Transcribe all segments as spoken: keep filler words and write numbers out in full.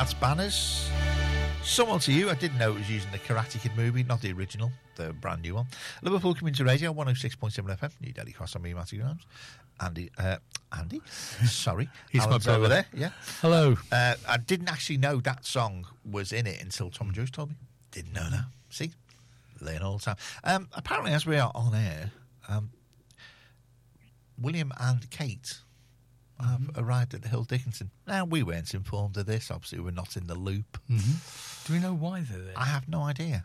That's Banners. Someone to You. I didn't know it was using the Karate Kid movie, not the original, the brand new one. Liverpool Community Radio, one oh six point seven F M. New Daily Cross on me, Matty Grimes. Andy, uh, Andy, sorry. He's Alan's my over brother. there, yeah. Hello. Uh, I didn't actually know that song was in it until Tom and Joyce told me. Didn't know that. See? Learn all the time. Um, apparently, as we are on air, um, William and Kate have mm-hmm. arrived at the Hill Dickinson. Now, we weren't informed of this. Obviously, we're not in the loop. Mm-hmm. Do we know why they're there? I have no idea.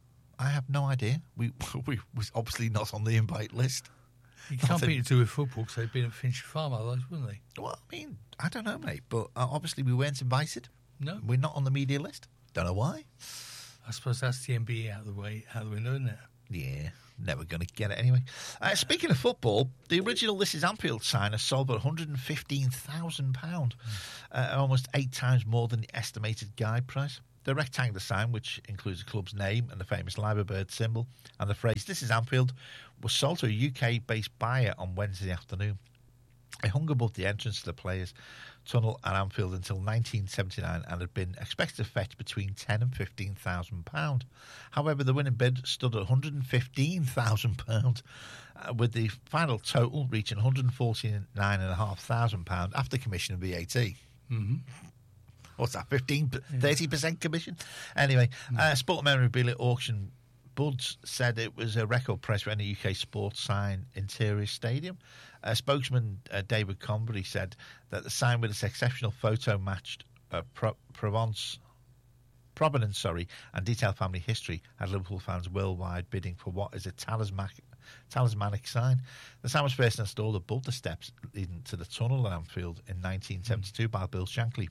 I have no idea. We we was obviously not on the invite list. You can't Nothing. beat it to do with football because they'd been at Finchley Farm otherwise, wouldn't they? Well, I mean, I don't know, mate. But uh, obviously, we weren't invited. No. We're not on the media list. Don't know why. I suppose that's the N B A out of the way, out of the window, isn't it? Yeah, never going to get it anyway. Uh, speaking of football, the original This Is Anfield sign sold for one hundred fifteen thousand pounds, mm. uh, almost eight times more than the estimated guide price. The rectangular sign, which includes the club's name and the famous Liver Bird symbol, and the phrase "This is Anfield," was sold to a U K-based buyer on Wednesday afternoon. It hung above the entrance to the Players' Tunnel at Anfield until nineteen seventy-nine and had been expected to fetch between ten and fifteen thousand pounds. However, the winning bid stood at one hundred fifteen thousand pounds, uh, with the final total reaching one hundred forty-nine thousand five hundred pounds after commission and V A T. Mm-hmm. What's that, fifteen, thirty percent commission? Anyway, mm-hmm. uh, Sport Memorabilia Auction Buds said it was a record price for any U K sports sign interior stadium. Uh, spokesman uh, David Convery said that the sign with its exceptional photo matched uh, Pro- Provence, provenance sorry, and detailed family history had Liverpool fans worldwide bidding for what is a talismanic, talismanic sign. The sign was first installed above the steps leading to the tunnel at Anfield in nineteen seventy-two mm. by Bill Shankly.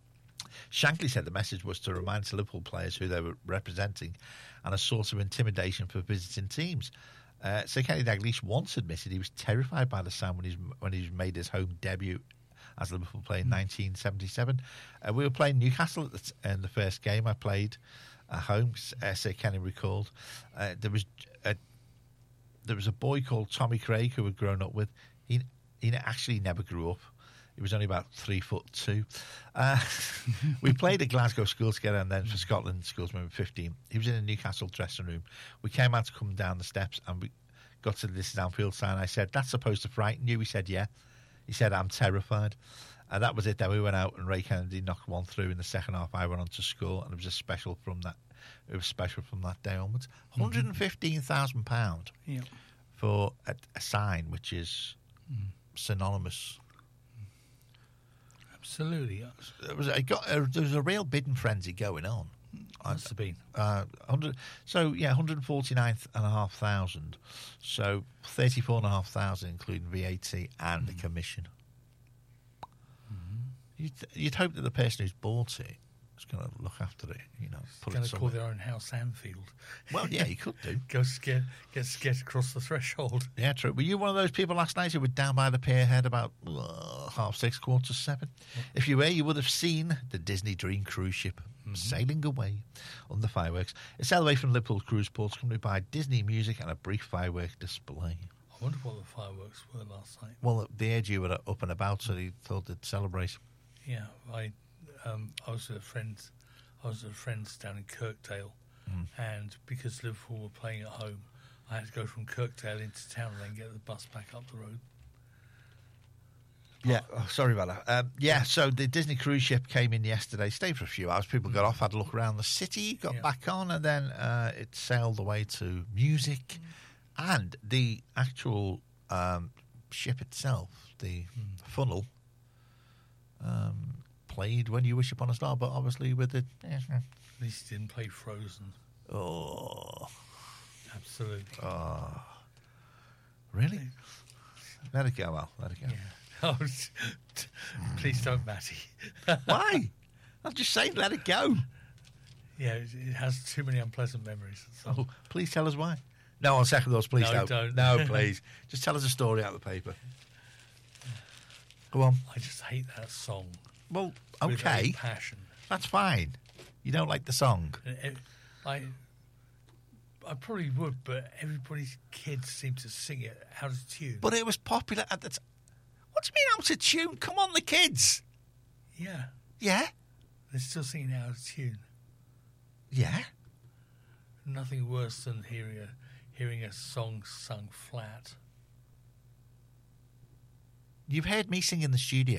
Shankly said the message was to remind Liverpool players who they were representing and a source of intimidation for visiting teams. Uh, Sir Kenny Dalglish once admitted he was terrified by the sound when, he's, when he made his home debut as a Liverpool player in nineteen seventy-seven. Uh, we were playing Newcastle at the t- in the first game I played at home, uh, Sir Kenny recalled. Uh, there was a, there was a boy called Tommy Craig who had grown up with. He, he actually never grew up. He was only about three foot two. Uh, we played at Glasgow School together, and then for Scotland schools when we were fifteen. He was in a Newcastle dressing room. We came out to come down the steps, and we got to the This Is Anfield sign. I said, "That's supposed to frighten you?" He said, "Yeah." He said, "I'm terrified." And that was it. Then we went out, and Ray Kennedy knocked one through in the second half. I went on to score, and it was a special from that. It was special from that day onwards. Mm-hmm. one hundred fifteen thousand pounds yeah. for a, a sign which is mm. synonymous. Absolutely. There was, a, got a, there was a real bidding frenzy going on. Must have been. Uh, one hundred, so, yeah, one hundred forty-nine thousand five hundred. So, thirty-four thousand five hundred, including V A T and mm. the commission. Mm-hmm. You'd, you'd hope that the person who's bought it is going to look after it, you know. Put going it to call their own house Anfield. Well, yeah, you could do. Go scared, get scared across the threshold. Yeah, true. Were you one of those people last night who were down by the pierhead about uh, half six, quarter to seven? What? If you were, you would have seen the Disney Dream cruise ship mm-hmm. sailing away on the fireworks. It sailed away from Liverpool Cruise Ports, accompanied by Disney music and a brief firework display. I wonder what the fireworks were last night. Well, the edge you were up and about, so he thought they'd celebrate. Yeah, I, um, I was at a friend's. I was at a friend's down in Kirkdale, mm. and because Liverpool were playing at home, I had to go from Kirkdale into town and then get the bus back up the road. Yeah, oh, sorry about that. Um, yeah, so the Disney cruise ship came in yesterday, stayed for a few hours. People got off, had a look around the city, got yeah. back on, and then uh, it sailed away to music. Mm. And the actual um, ship itself, the mm. funnel, um, played When You Wish Upon a Star, but obviously with it. At least he didn't play Frozen. Oh. Absolutely. Oh. Really? Let it go, Al. Let it go. Yeah. Oh, please don't, Matty. Why? I'm just saying, let it go. Yeah, it has too many unpleasant memories. Oh, please tell us why. No, on second thoughts, please no, don't. don't. No, please. Just tell us a story out of the paper. Go on. I just hate that song. Well, okay. With passion. That's fine. You don't like the song. It, I, I probably would, but everybody's kids seem to sing it out of tune. But it was popular at the time. What do you mean out of tune? Come on, the kids. Yeah. Yeah? They're still singing out of tune. Yeah. Nothing worse than hearing a hearing a song sung flat. You've heard me sing in the studio.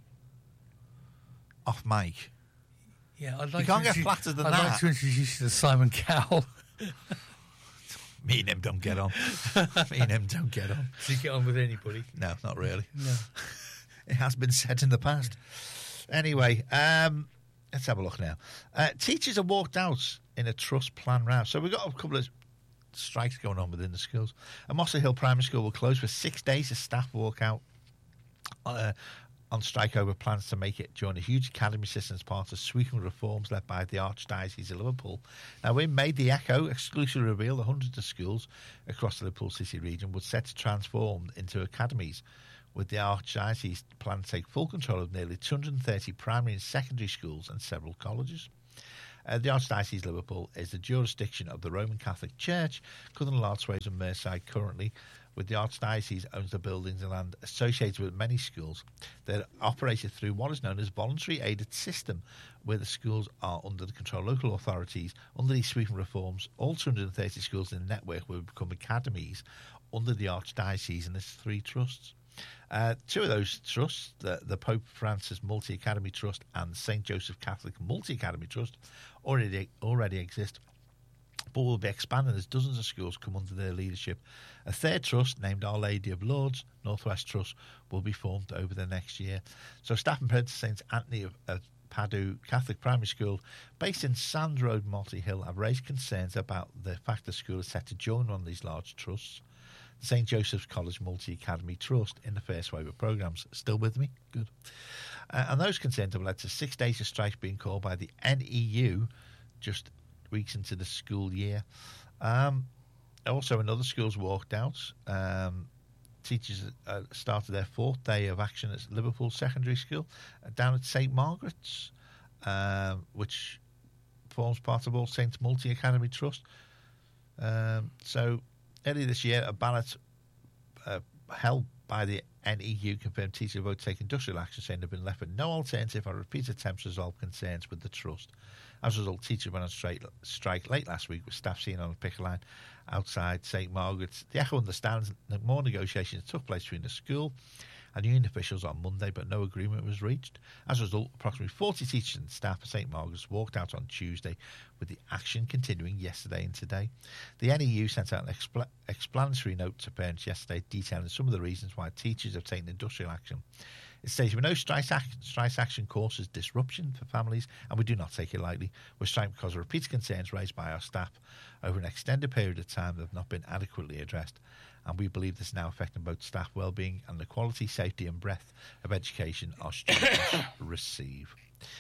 Off mic. Yeah, I'd like You can't to get intro- flatter than I'd that. like to introduce you to Simon Cowell. Me and him don't get on. Me and him don't get on. Do you get on with anybody? No, not really. No. It has been said in the past. Anyway, um, let's have a look now. Uh, teachers are walked out in a trust plan round. So we've got a couple of strikes going on within the schools. A Mossley Hill Primary School will close for six days as staff walk out uh, on strike over plans to make it during a huge academy system as part of sweeping reforms led by the Archdiocese of Liverpool. Now, we made the Echo exclusively reveal that hundreds of schools across the Liverpool City region would set to transform into academies, with the Archdiocese plan to take full control of nearly two hundred thirty primary and secondary schools and several colleges. Uh, the Archdiocese of Liverpool is the jurisdiction of the Roman Catholic Church, covering the large swathes of Merseyside currently, with the Archdiocese owns the buildings and land associated with many schools. They're operated through what is known as voluntary aided system, where the schools are under the control of local authorities. Under these sweeping reforms, all two hundred thirty schools in the network will become academies under the Archdiocese and its three trusts. Uh, two of those trusts, the, the Pope Francis Multi-Academy Trust and Saint Joseph Catholic Multi-Academy Trust, already already exist, but will be expanded as dozens of schools come under their leadership. A third trust, named Our Lady of Lourdes Northwest Trust, will be formed over the next year. So staff and parents of Saint Anthony of, of Padua Catholic Primary School, based in Sand Road, Mossley Hill, have raised concerns about the fact the school is set to join one of these large trusts. The Saint Joseph's College Multi-Academy Trust in the first wave of programmes. Still with me? Good. Uh, and those concerns have led to six days of strikes being called by the N E U just weeks into the school year. Um, also, another school's walked out. Um, teachers uh, started their fourth day of action at Liverpool Secondary School uh, down at Saint Margaret's, um, which forms part of All Saints Multi-Academy Trust. Um, so... Earlier this year, a ballot uh, held by the N E U confirmed teachers vote to take industrial action, saying they've been left with no alternative or repeated attempts to resolve concerns with the trust. As a result, teachers went on strike, strike late last week, with staff seen on a picket line outside Saint Margaret's. The Echo understands that more negotiations took place between the school and union officials on Monday, but no agreement was reached. As a result, approximately forty teachers and staff at Saint Margaret's walked out on Tuesday, with the action continuing yesterday and today. The N E U sent out an expl- explanatory note to parents yesterday detailing some of the reasons why teachers have taken industrial action. It states, we know strike action, strike action causes disruption for families, and we do not take it lightly. We're striking because of repeated concerns raised by our staff over an extended period of time that have not been adequately addressed. And we believe this is now affecting both staff well-being and the quality, safety and breadth of education our students receive.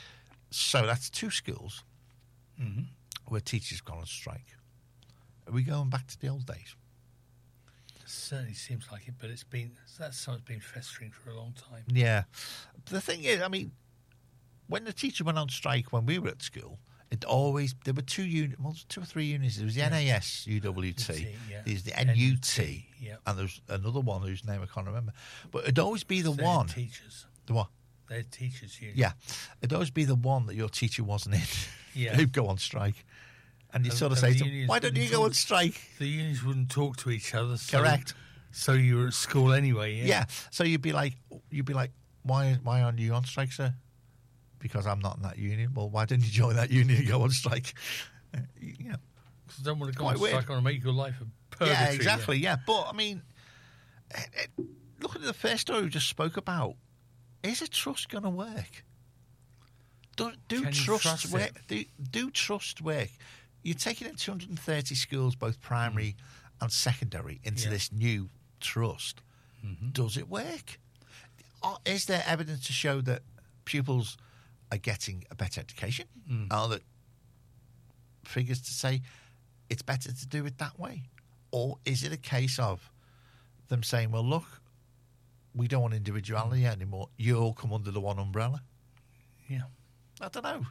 So that's two schools Mm-hmm. where teachers have gone on strike. Are we going back to the old days? Certainly seems like it, but it's been that's something's been festering for a long time. Yeah. The thing is, I mean, when the teacher went on strike when we were at school, it always there were two uni, well, two or three units. There was the Yeah. N A S U W T, yeah. there's the N U T, yeah. and there's another one whose name I can't remember. But it'd always be the They're one. teachers. The what? They're teachers union. Yeah, it'd always be the one that your teacher wasn't in. Yeah. Who'd go on strike, and you And- sort of and say the to them, unions "Why don't you wouldn't go talk- on strike?" The unions wouldn't talk to each other. So, Correct. So you were at school anyway. Yeah. Yeah. So you'd be like, you'd be like, "Why, why aren't you on strike, sir?" Because I'm not in that union. Well, why didn't you join that union and go on strike? Uh, yeah. Because I don't want to go Quite on weird. strike. I want to make your life a purgatory. Yeah, exactly. Yeah, but I mean, it, it, looking at the first story we just spoke about, is a trust going to work? Do, do Can you trust trust work? it? Do, do trust work? You're taking in two hundred thirty schools, both primary and secondary, into Yeah. this new trust. Mhm. Does it work? Or is there evidence to show that pupils are getting a better education? Mm. Are there figures to say it's better to do it that way? Or is it a case of them saying, well, look, we don't want individuality anymore. You all come under the one umbrella. Yeah. I don't know.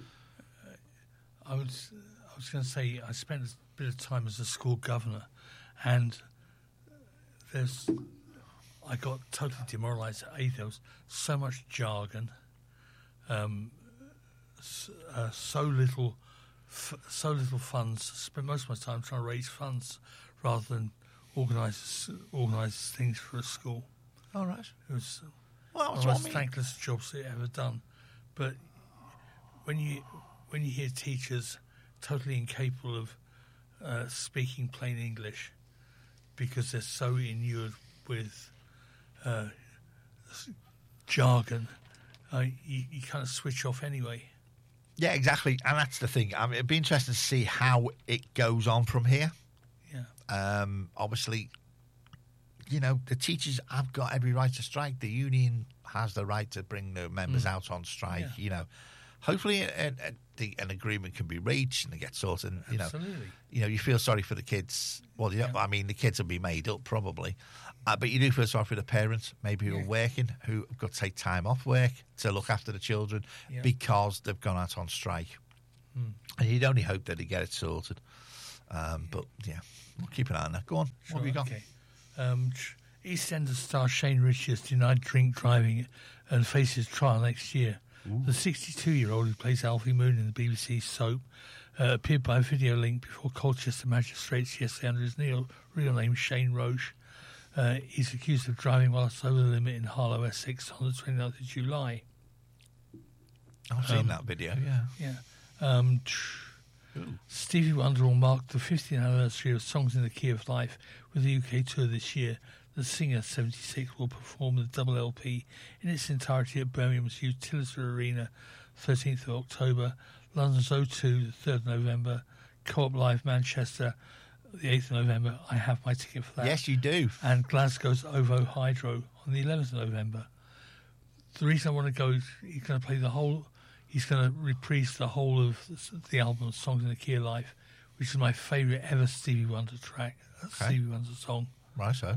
I was I was going to say I spent a bit of time as a school governor, and there's I got totally demoralised at eighth. There was so much jargon, um, s- uh, so little, f- so little funds. Spend most of my time trying to raise funds rather than organise organise things for a school. All right. It was Well, one that's of the what I most mean. thankless jobs they ever done. But when you when you hear teachers totally incapable of uh, speaking plain English because they're so inured with uh, s- jargon, uh, you, you kind of switch off anyway. Yeah, exactly. And that's the thing. I mean, it'd be interesting to see how it goes on from here. Yeah, Um, obviously, you know, the teachers have got every right to strike. The union has the right to bring the members Mm. out on strike. Yeah. You know, hopefully a, a, the, an agreement can be reached and it gets sorted. And, you know, absolutely. you know, you feel sorry for the kids. Well, you know, Yeah. I mean, the kids will be made up probably, uh, but you do feel sorry for the parents, maybe who Yeah. are working, who have got to take time off work to look after the children Yeah. because they've gone out on strike. Mm. And you'd only hope that they get it sorted. Um, but yeah, we'll keep an eye on that. Go on. What have you got? Okay. Um, tr- EastEnders star Shane Richards denied drink driving and faces trial next year. The sixty-two-year-old who plays Alfie Moon in the B B C soap uh, appeared by video link before Colchester magistrates yesterday under his real, real name, Shane Roche. Uh, he's accused of driving whilst over the limit in Harlow, Essex on the twenty-ninth of July. I've seen Um, that video, yeah. Yeah. Um, tr- Stevie Wonder will mark the fiftieth anniversary of Songs in the Key of Life with the U K tour this year. The singer, seventy-six, will perform the double L P in its entirety at Birmingham's Utilita Arena, thirteenth of October, London's O two, the third of November, Co-op Live Manchester, the eighth of November. I have my ticket for that. Yes, you do. And Glasgow's OVO Hydro on the eleventh of November. The reason I want to go is he's going to play the whole, he's going to reprise the whole of the album, Songs in the Key of Life, which is my favourite ever Stevie Wonder track, uh, Okay. Stevie Wonder song. Right, so.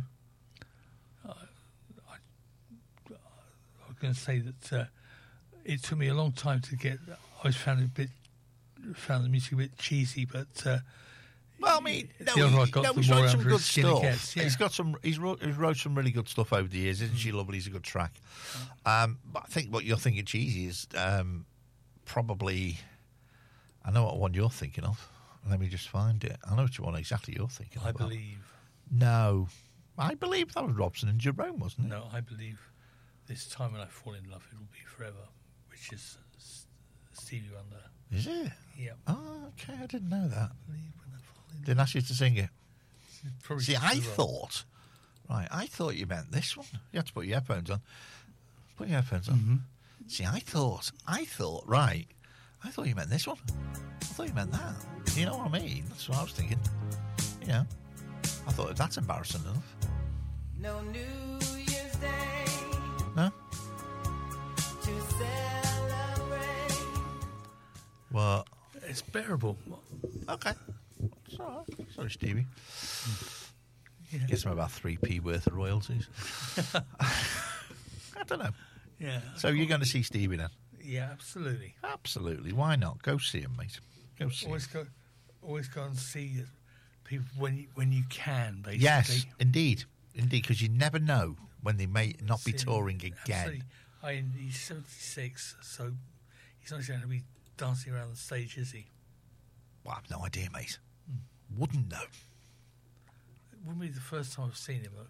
I was going to say that uh, it took me a long time to get, I always found it a bit, found the music a bit cheesy, but uh, Well, I mean, no, the older I he, got, no, the he's more wrote some under good his skin it stuff. gets, yeah. He's got some. He's wrote, he's wrote some really good stuff over the years. Isn't Mm. she lovely? He's a good track. Um, but I think what you're thinking cheesy is um, probably. I know what one you're thinking of. Let me just find it. I know which one exactly you're thinking I of. believe, No, I believe that was Robson and Jerome, wasn't it? no, I believe this time when I fall in love, it'll be forever, which is S- Stevie Wonder. Is it? Yep. Oh, okay. I didn't know that. Believe when I fall in Didn't ask you to sing it. Probably See, just I as well. thought, right, I thought you meant this one. You had to put your headphones on. Put your headphones on. Mm-hmm. See, I thought, I thought, right, I thought you meant this one. I thought you meant that. You know what I mean? That's what I was thinking. You know, I thought that's embarrassing enough. No New Year's Day No? to celebrate. What? It's bearable. Okay. It's all right. Sorry, Stevie. Yeah. Gets him about three p worth of royalties. I don't know. Yeah. So you're going to see Stevie then? Yeah, absolutely. Absolutely. Why not? Go see him, mate. Go see him. Always go, always go and see people when you, when you can. Basically. Yes, indeed. Indeed, because you never know when they may not be See, touring again. absolutely. I mean, he's seventy-six, so he's not going to be dancing around the stage, is he? Well, I've no idea, mate. Wouldn't know. It wouldn't be the first time I've seen him, though.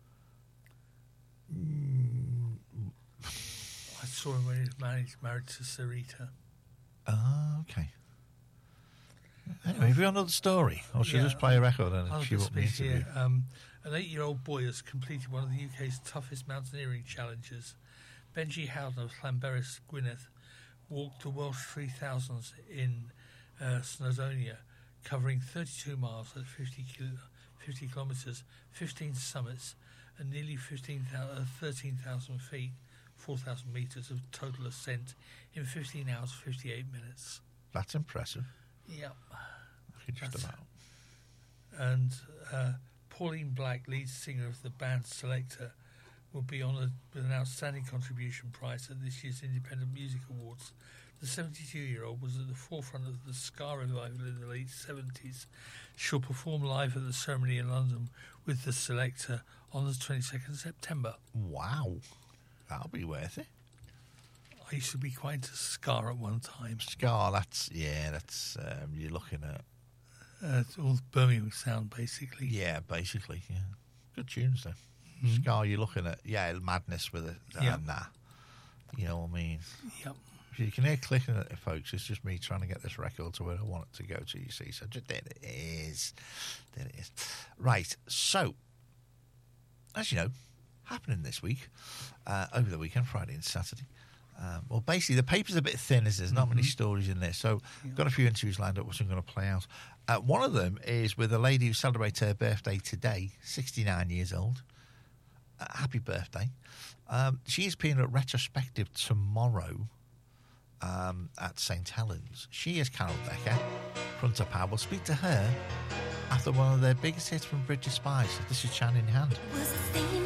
I saw him when he was married, married to Sarita. Oh, okay. Anyway, have you got another story? Or should I Yeah. just play a record and I'll cue just up the speak interview? here. Um, an eight-year-old boy has completed one of the U K's toughest mountaineering challenges. Benji Howden of Llanberis, Gwynedd, walked the Welsh three thousands in uh, Snowdonia, covering thirty-two miles at fifty, kilo, fifty kilometres, fifteen summits, and nearly fifteen, uh, thirteen thousand feet, four thousand metres of total ascent in fifteen hours, fifty-eight minutes. That's impressive. Yeah. I could just That's- about. And uh, Pauline Black, lead singer of the band Selector, will be honoured with an outstanding contribution prize at this year's Independent Music Awards. The seventy-two-year-old was at the forefront of the ska revival in the late seventies. She'll perform live at the ceremony in London with the Selector on the twenty-second of September. Wow. That'll be worth it. I used to be quite into ska at one time. Ska, that's, yeah, that's, um, you're looking at, Uh, it's all Birmingham sound, basically. yeah, basically, yeah. Good tunes, though. Mhm. Ska, you're looking at, yeah, madness with it. Uh, Yeah. Nah. You know what I mean? Yep. You can hear clicking at it, folks. It's just me trying to get this record to where I want it to go to, you see. So just, there it is. There it is. Right. So, as you know, happening this week, uh, over the weekend, Friday and Saturday. Um, well, basically, the paper's a bit thin, as there's not many stories in there. So, Yeah. got a few interviews lined up, which I'm going to play out. Uh, one of them is with a lady who celebrates her birthday today, sixty-nine years old. Uh, happy birthday. Um, she is appearing at Retrospective tomorrow um, at Saint Helens. She is Carol Decker, front of power. We'll speak to her after one of their biggest hits from Bridge of Spies. This is Chan in Hand. Was the theme